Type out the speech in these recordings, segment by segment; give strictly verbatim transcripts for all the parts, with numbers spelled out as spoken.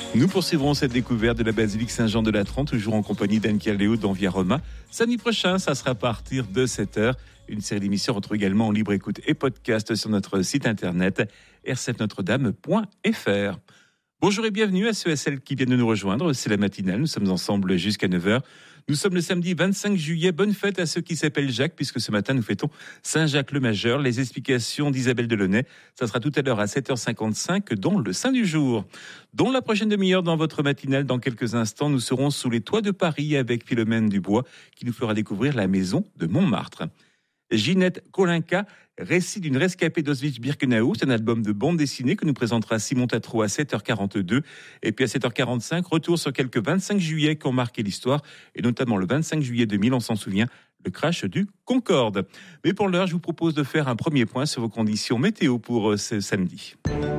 Nous poursuivrons cette découverte de la basilique Saint-Jean de Latran, toujours en compagnie d'Anne Caléo d'Envia Roma. Samedi prochain, ça sera à partir de sept heures. Une série d'émissions retrouve également en libre écoute et podcast sur notre site internet r sept notre dame point f r. Bonjour et bienvenue à ceux et celles qui viennent de nous rejoindre. C'est la matinale, nous sommes ensemble jusqu'à neuf heures. Nous sommes le samedi vingt-cinq juillet. Bonne fête à ceux qui s'appellent Jacques, puisque ce matin nous fêtons Saint-Jacques le Majeur. Les explications d'Isabelle Delaunay, ça sera tout à l'heure à sept heures cinquante-cinq dans le Saint du jour. Dans la prochaine demi-heure, dans votre matinale, dans quelques instants, nous serons sous les toits de Paris avec Philomène Dubois, qui nous fera découvrir la maison de Montmartre. Ginette Kolinka, récit d'une rescapée d'Auschwitz-Birkenau, c'est un album de bande dessinée que nous présentera Simon Tatro à sept heures quarante-deux. Et puis à sept heures quarante-cinq, retour sur quelques vingt-cinq juillet qui ont marqué l'histoire, et notamment le vingt-cinq juillet deux mille, on s'en souvient, le crash du Concorde. Mais pour l'heure, je vous propose de faire un premier point sur vos conditions météo pour ce samedi.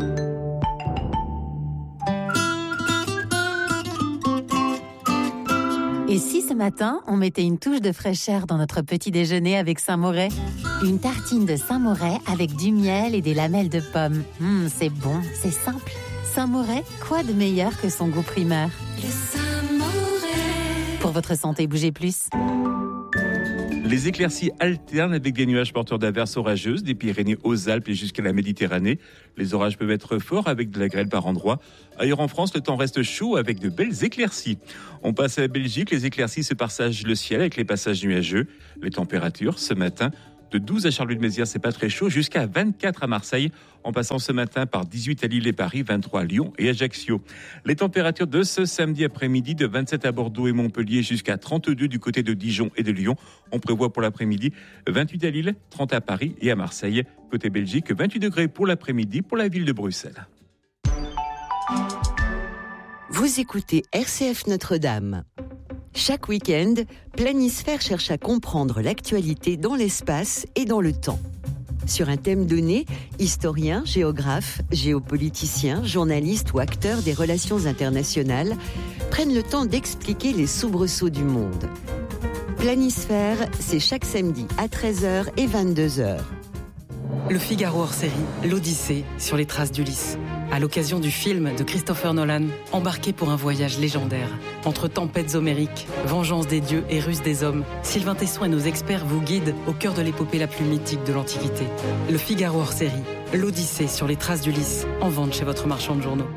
Et si ce matin, on mettait une touche de fraîcheur dans notre petit déjeuner avec Saint-Moret ? Une tartine de Saint-Moret avec du miel et des lamelles de pommes. Mmh, c'est bon, c'est simple. Saint-Moret, quoi de meilleur que son goût primaire ? Le Saint-Moret. Pour votre santé, bougez plus. Les éclaircies alternent avec des nuages porteurs d'averses orageuses, des Pyrénées aux Alpes et jusqu'à la Méditerranée. Les orages peuvent être forts avec de la grêle par endroits. Ailleurs en France, le temps reste chaud avec de belles éclaircies. On passe à la Belgique, les éclaircies se partagent le ciel avec les passages nuageux. Les températures, ce matin, de douze à Charleville-Mézières, c'est pas très chaud, jusqu'à vingt-quatre à Marseille, en passant ce matin par dix-huit à Lille et Paris, vingt-trois à Lyon et Ajaccio. Les températures de ce samedi après-midi, de vingt-sept à Bordeaux et Montpellier, jusqu'à trente-deux du côté de Dijon et de Lyon. On prévoit pour l'après-midi vingt-huit à Lille, trente à Paris et à Marseille. Côté Belgique, vingt-huit degrés pour l'après-midi pour la ville de Bruxelles. Vous écoutez R C F Notre-Dame. Chaque week-end, Planisphère cherche à comprendre l'actualité dans l'espace et dans le temps. Sur un thème donné, historiens, géographes, géopoliticiens, journalistes ou acteurs des relations internationales prennent le temps d'expliquer les soubresauts du monde. Planisphère, c'est chaque samedi à treize heures et vingt-deux heures. Le Figaro hors série, l'Odyssée sur les traces d'Ulysse. À l'occasion du film de Christopher Nolan, embarqué pour un voyage légendaire. Entre tempêtes homériques, vengeance des dieux et ruse des hommes, Sylvain Tesson et nos experts vous guident au cœur de l'épopée la plus mythique de l'Antiquité. Le Figaro hors série, l'Odyssée sur les traces d'Ulysse, en vente chez votre marchand de journaux.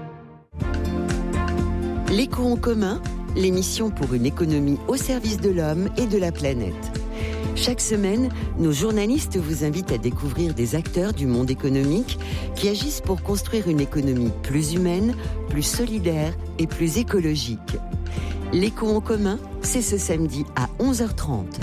L'écho en commun, l'émission pour une économie au service de l'homme et de la planète. Chaque semaine, nos journalistes vous invitent à découvrir des acteurs du monde économique qui agissent pour construire une économie plus humaine, plus solidaire et plus écologique. L'écho en commun, c'est ce samedi à onze heures trente.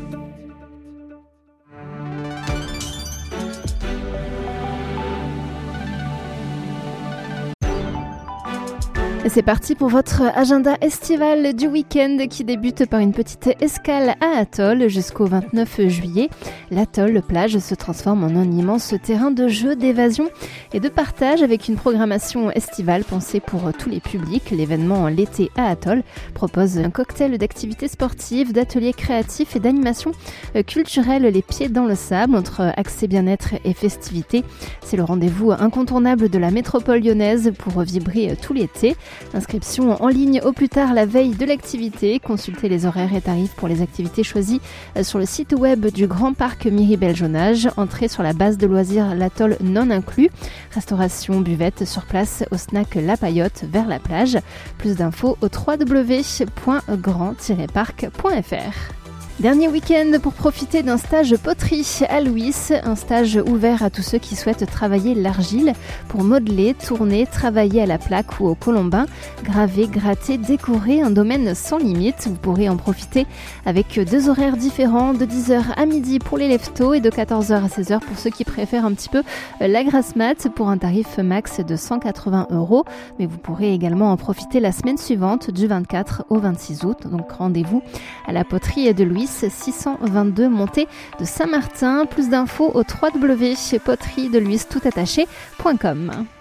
C'est parti pour votre agenda estival du week-end qui débute par une petite escale à Atoll jusqu'au vingt-neuf juillet. L'Atoll plage se transforme en un immense terrain de jeu, d'évasion et de partage avec une programmation estivale pensée pour tous les publics. L'événement L'été à Atoll propose un cocktail d'activités sportives, d'ateliers créatifs et d'animations culturelles les pieds dans le sable entre accès bien-être et festivités. C'est le rendez-vous incontournable de la métropole lyonnaise pour vibrer tout l'été. Inscription en ligne au plus tard la veille de l'activité. Consultez les horaires et tarifs pour les activités choisies sur le site web du Grand Parc Miribel-Jonage. Entrée sur la base de loisirs l'Atoll non inclus. Restauration, buvette sur place au snack La Paillote vers la plage. Plus d'infos au w w w point grand tiret parc point f r. Dernier week-end pour profiter d'un stage poterie à Louis, un stage ouvert à tous ceux qui souhaitent travailler l'argile pour modeler, tourner, travailler à la plaque ou au colombin, graver, gratter, décorer, un domaine sans limite. Vous pourrez en profiter avec deux horaires différents, de dix heures à midi pour les leftos et de quatorze heures à seize heures pour ceux qui préfèrent un petit peu la grasse mat pour un tarif max de cent quatre-vingts euros. Mais vous pourrez également en profiter la semaine suivante du vingt-quatre au vingt-six août. Donc rendez-vous à la poterie de Louis, six cent vingt-deux montée de Saint-Martin. Plus d'infos au w w w point poterie de louis tout attaché point com.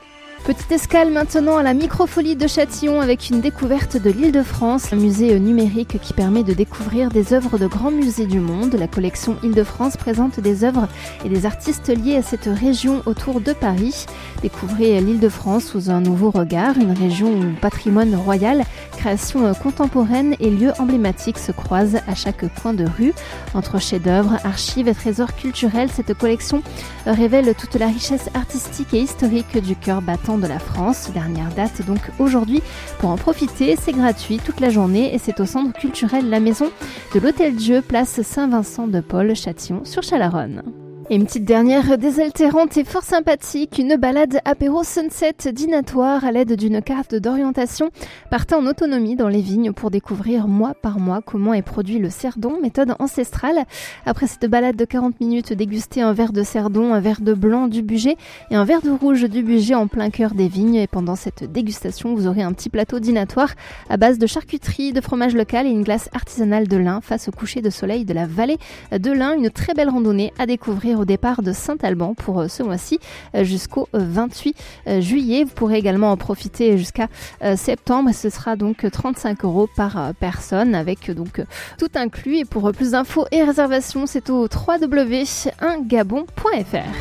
Petite escale maintenant à la Microfolie de Châtillon avec une découverte de l'Île-de-France, un musée numérique qui permet de découvrir des œuvres de grands musées du monde. La collection Île-de-France présente des œuvres et des artistes liés à cette région autour de Paris. Découvrez l'Île-de-France sous un nouveau regard, une région où patrimoine royal, création contemporaine et lieux emblématiques se croisent à chaque coin de rue. Entre chefs-d'œuvre, archives et trésors culturels, cette collection révèle toute la richesse artistique et historique du cœur battant de la France. Dernière date donc aujourd'hui. Pour en profiter, c'est gratuit toute la journée et c'est au centre culturel La Maison de l'Hôtel-Dieu, place Saint-Vincent-de-Paul, Châtillon sur Chalaronne. Et une petite dernière désaltérante et fort sympathique, une balade apéro sunset dînatoire à l'aide d'une carte d'orientation. Partez en autonomie dans les vignes pour découvrir mois par mois comment est produit le cerdon, méthode ancestrale. Après cette balade de quarante minutes, dégustez un verre de cerdon, un verre de blanc du Bugey et un verre de rouge du Bugey en plein cœur des vignes. Et pendant cette dégustation, vous aurez un petit plateau dînatoire à base de charcuterie, de fromage local et une glace artisanale de lin face au coucher de soleil de la vallée de l'Ain. Une très belle randonnée à découvrir au départ de Saint-Alban pour ce mois-ci jusqu'au vingt-huit juillet. Vous pourrez également en profiter jusqu'à septembre et ce sera donc trente-cinq euros par personne avec donc tout inclus. Et pour plus d'infos et réservations, c'est au w w w point un gabon point f r.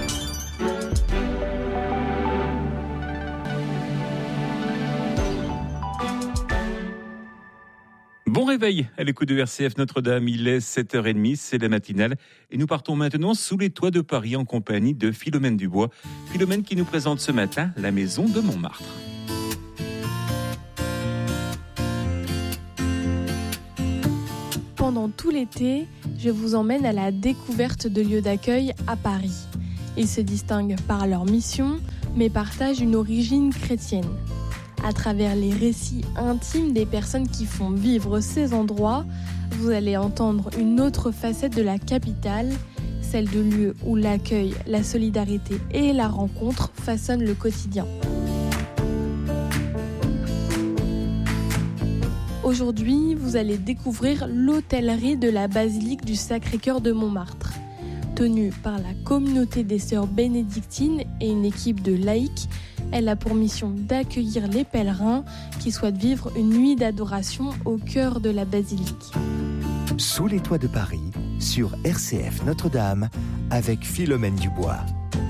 Bon réveil à l'écoute de R C F Notre-Dame, il est sept heures trente, c'est la matinale et nous partons maintenant sous les toits de Paris en compagnie de Philomène Dubois. Philomène qui nous présente ce matin la maison de Montmartre. Pendant tout l'été, je vous emmène à la découverte de lieux d'accueil à Paris. Ils se distinguent par leur mission, mais partagent une origine chrétienne. À travers les récits intimes des personnes qui font vivre ces endroits, vous allez entendre une autre facette de la capitale, celle de lieux où l'accueil, la solidarité et la rencontre façonnent le quotidien. Aujourd'hui, vous allez découvrir l'hôtellerie de la basilique du Sacré-Cœur de Montmartre. Tenue par la communauté des sœurs bénédictines et une équipe de laïcs, elle a pour mission d'accueillir les pèlerins qui souhaitent vivre une nuit d'adoration au cœur de la basilique. Sous les toits de Paris, sur R C F Notre-Dame, avec Philomène Dubois.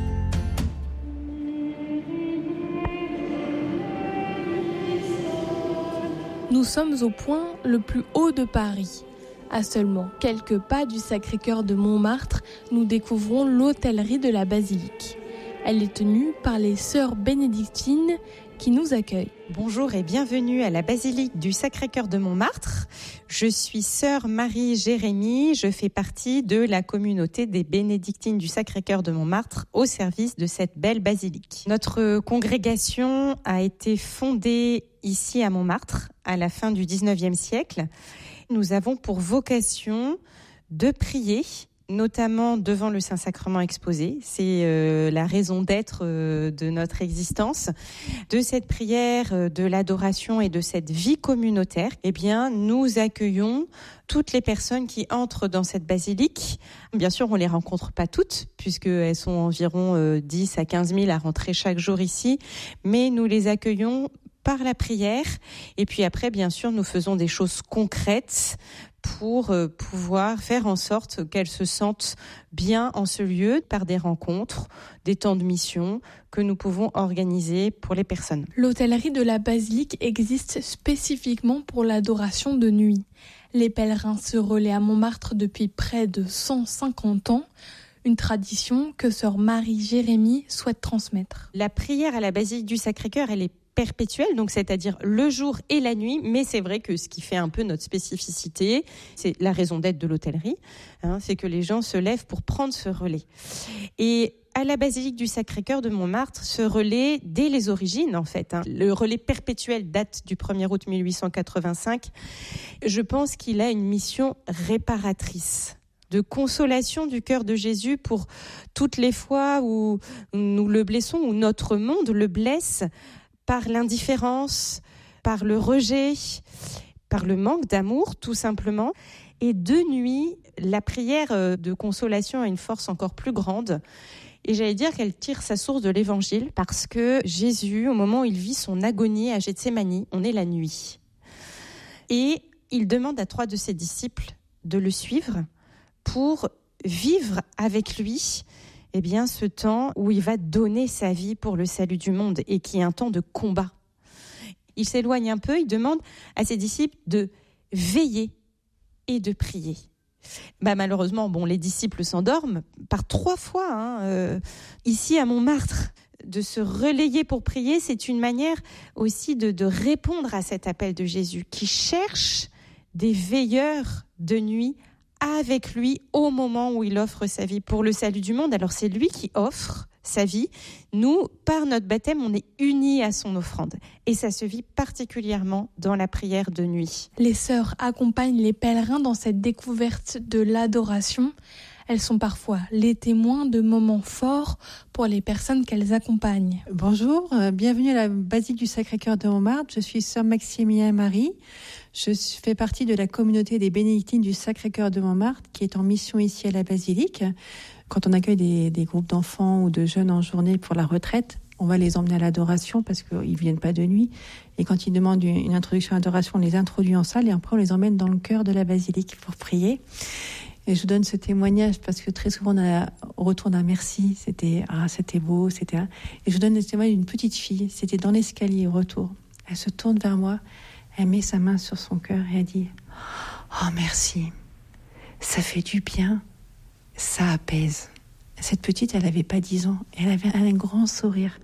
Nous sommes au point le plus haut de Paris. À seulement quelques pas du Sacré-Cœur de Montmartre, nous découvrons l'hôtellerie de la basilique. Elle est tenue par les sœurs bénédictines qui nous accueillent. Bonjour et bienvenue à la basilique du Sacré-Cœur de Montmartre. Je suis sœur Marie-Jérémie, je fais partie de la communauté des bénédictines du Sacré-Cœur de Montmartre au service de cette belle basilique. Notre congrégation a été fondée ici à Montmartre à la fin du dix-neuvième siècle. Nous avons pour vocation de prier, notamment devant le Saint-Sacrement exposé. C'est euh, la raison d'être euh, de notre existence. De cette prière, euh, de l'adoration et de cette vie communautaire, eh bien, nous accueillons toutes les personnes qui entrent dans cette basilique. Bien sûr, on les rencontre pas toutes, puisqu'elles sont environ euh, dix à quinze mille à rentrer chaque jour ici, mais nous les accueillons par la prière. Et puis après, bien sûr, nous faisons des choses concrètes pour euh, pouvoir faire en sorte qu'elles se sentent bien en ce lieu par des rencontres, des temps de mission que nous pouvons organiser pour les personnes. L'hôtellerie de la basilique existe spécifiquement pour l'adoration de nuit. Les pèlerins se relaient à Montmartre depuis près de cent cinquante ans. Une tradition que sœur Marie-Jérémie souhaite transmettre. La prière à la basilique du Sacré-Cœur, elle est perpétuelle, donc c'est-à-dire le jour et la nuit, mais c'est vrai que ce qui fait un peu notre spécificité, c'est la raison d'être de l'hôtellerie, hein, c'est que les gens se lèvent pour prendre ce relais. Et à la basilique du Sacré-Cœur de Montmartre, ce relais, dès les origines en fait, hein, le relais perpétuel date du premier août mille huit cent quatre-vingt-cinq, je pense qu'il a une mission réparatrice, de consolation du cœur de Jésus pour toutes les fois où nous le blessons, où notre monde le blesse, par l'indifférence, par le rejet, par le manque d'amour, tout simplement. Et de nuit, la prière de consolation a une force encore plus grande. Et j'allais dire qu'elle tire sa source de l'évangile parce que Jésus, au moment où il vit son agonie à Gethsémani, on est la nuit. Et il demande à trois de ses disciples de le suivre pour vivre avec lui eh bien, ce temps où il va donner sa vie pour le salut du monde et qui est un temps de combat. Il s'éloigne un peu, il demande à ses disciples de veiller et de prier. Bah, malheureusement, bon, les disciples s'endorment par trois fois. Hein, euh, ici à Montmartre, de se relayer pour prier, c'est une manière aussi de, de répondre à cet appel de Jésus qui cherche des veilleurs de nuit avec lui au moment où il offre sa vie pour le salut du monde. Alors c'est lui qui offre sa vie. Nous, par notre baptême, on est unis à son offrande. Et ça se vit particulièrement dans la prière de nuit. Les sœurs accompagnent les pèlerins dans cette découverte de l'adoration. Elles sont parfois les témoins de moments forts pour les personnes qu'elles accompagnent. Bonjour, euh, bienvenue à la basilique du Sacré-Cœur de Montmartre. Je suis sœur Maximilien Marie. Je fais partie de la communauté des bénédictines du Sacré-Cœur de Montmartre qui est en mission ici à la basilique. Quand on accueille des, des groupes d'enfants ou de jeunes en journée pour la retraite, on va les emmener à l'adoration parce qu'ils ne viennent pas de nuit. Et quand ils demandent une, une introduction à l'adoration, on les introduit en salle et après on les emmène dans le cœur de la basilique pour prier. Et je vous donne ce témoignage parce que très souvent on, a, on retourne à merci, c'était, ah, c'était beau, c'était... Et je vous donne le témoignage d'une petite fille, c'était dans l'escalier au retour. Elle se tourne vers moi, elle met sa main sur son cœur et elle dit « Oh merci, ça fait du bien, ça apaise. » Cette petite, elle n'avait pas dix ans, elle avait un grand sourire.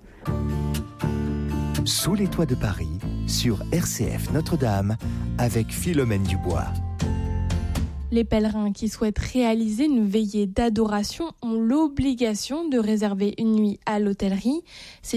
Sous les toits de Paris, sur R C F Notre-Dame, avec Philomène Dubois. Les pèlerins qui souhaitent réaliser une veillée d'adoration ont l'obligation de réserver une nuit à l'hôtellerie. C'est